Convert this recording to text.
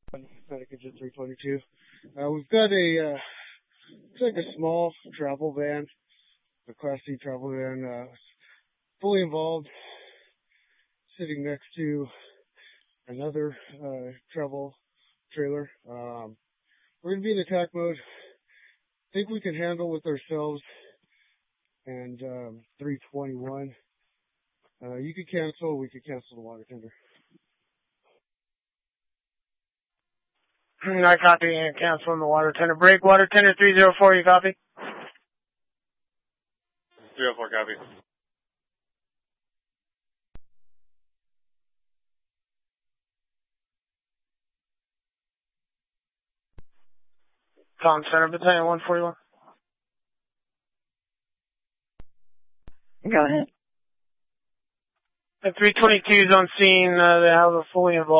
Medicagen 322. We've got it's like a small travel van, a Class C travel van, fully involved, sitting next to another travel trailer. We're going to be in attack mode. Think we can handle with ourselves and 321. You could cancel. We could cancel the water tender. I copy and canceling the water tender. Break water tender 304, you copy? 304, copy. Tom Center, Battalion 141. Go ahead. The 322 is on scene. They have a fully involved